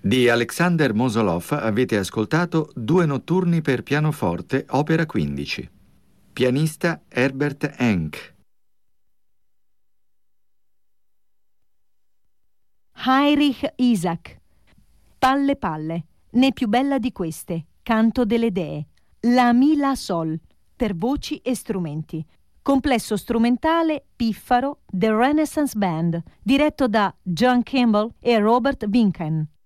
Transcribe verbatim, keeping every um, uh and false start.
Di Alexander Mosolov avete ascoltato Due notturni per pianoforte, opera quindici. Pianista Herbert Henck. Heinrich Isaac. Palle palle, né più bella di queste, canto delle dee. La mi la sol, per voci e strumenti. Complesso strumentale piffaro The Renaissance Band, diretto da John Campbell e Robert Vinken.